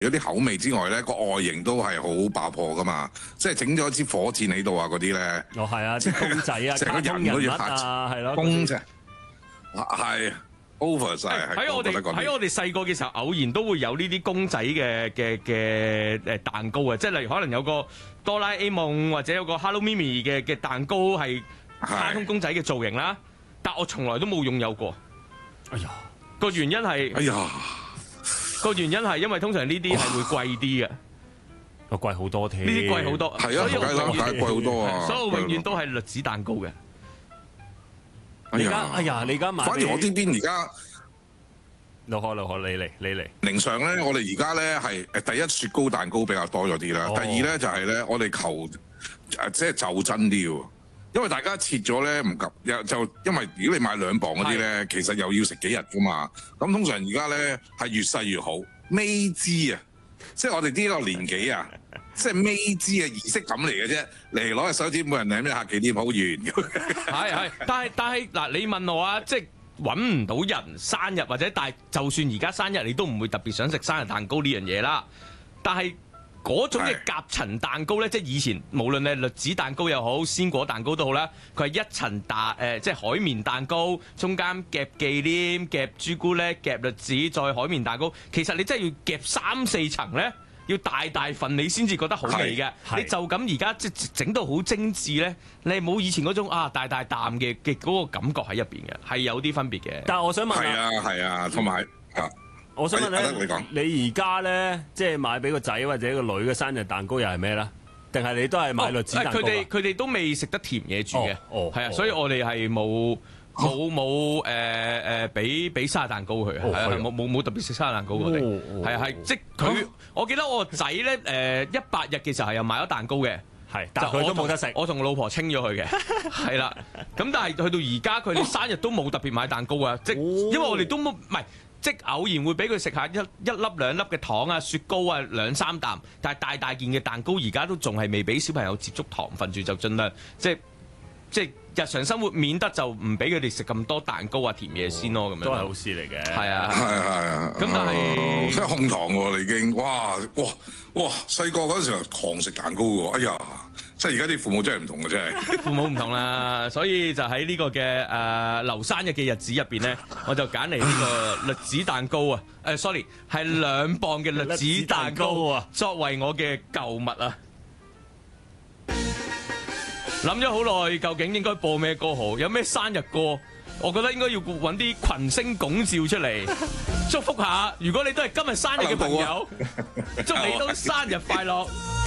有啲口味之外咧，個外形都係好爆破噶嘛，即係整咗支火箭喺度啊嗰啲咧。 哦，係啊，啲公仔啊， 成個人好似啊，係咯， 公仔係 over 晒。 喺我哋細個嘅時候，偶然都會有呢啲公仔嘅蛋糕啊，即係例如可能有個哆啦 A 夢或者有個 Hello Mimi 嘅蛋糕係卡通公仔嘅造型啦，但我從來都冇擁有過。 哎呀， 個原因係因為通常呢啲係會貴啲嘅， 貴好多添。 呢啲貴好多， 係啊，貴好多啊！ 所以我永遠都係栗子蛋糕嘅。 你而家買？ 反而我呢邊而家， 老何，你嚟。 零上咧，我哋而家咧係第一雪糕蛋糕比較多咗啲啦。第二咧就係咧，我哋求即係就真啲喎。因為大家切咗咧唔及，就因為如果你買2磅嗰啲咧，其實又要食幾日噶嘛。咁通常而家咧係越細越好，尾枝啊，即係我哋呢個年紀啊，即係尾枝嘅儀式感嚟嘅啫。嚟攞隻手指，每人舐一下幾點好完。 係，但係嗱，你問我啊，即係揾唔到人生日或者，但係就算而家生日，你都唔會特別想食生日蛋糕呢樣嘢啦。但係嗰種嘅夾層蛋糕咧，即係以前無論係栗子蛋糕又好，鮮果蛋糕都好啦，佢係一層即係海綿蛋糕，中間夾忌廉、夾朱古力、夾栗子，再海綿蛋糕。其實你真係要夾3-4層咧，要大份你先至覺得好味嘅。你就咁而家即係整到好精緻咧，你冇以前嗰種大啖嘅嗰個感覺喺入邊嘅，係有啲分別嘅。 但係我想問係啊，同埋我想問咧，你而家咧即係買俾個仔或者個女嘅生日蛋糕又係咩咧？定係你都係買栗子蛋糕？ 佢哋都未食得甜嘢住嘅，係啊，所以我哋係冇俾生日蛋糕佢，係啊，冇特別食生日蛋糕我哋，係即係佢。我記得我個仔咧100日嘅時候係又買咗蛋糕嘅， 係，但係佢都冇得食。 我同老婆清咗佢嘅，係啦。咁但係去到而家佢哋生日都冇特別買蛋糕啊，即係因為我哋都唔係。即偶然會俾佢食下一粒2粒嘅糖啊、雪糕啊2-3啖，但係大件嘅蛋糕而家都仲係未俾小朋友接觸糖分住，就盡量即係日常生活免得就唔俾佢哋食咁多蛋糕啊、甜嘢先咯，咁樣都係好事嚟嘅。 係啊， 咁但係即係控糖喎，你已經哇！細個嗰陣時候狂食蛋糕喎，哎呀！即係而家啲父母真係唔同嘅，真係父母唔同啦，所以就喺呢個嘅劉生日嘅日子入邊咧，我就揀嚟呢個栗子蛋糕啊，sorry 係2磅嘅栗子蛋糕啊，作為我嘅舊物啊。諗咗好耐，究竟應該播咩歌好？有咩生日歌？我覺得應該要揾啲群星拱照出嚟，祝福下。如果你都係今日生日嘅朋友，祝你都生日快樂。